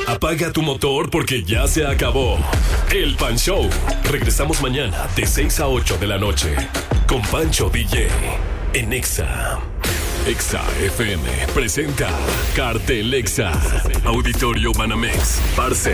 Apaga tu motor porque ya se acabó. El Pan Show. Regresamos mañana de 6 a 8 de la noche con Pancho DJ en Exa. Exa FM presenta Cartel Exa. Auditorio Banamex. Parce.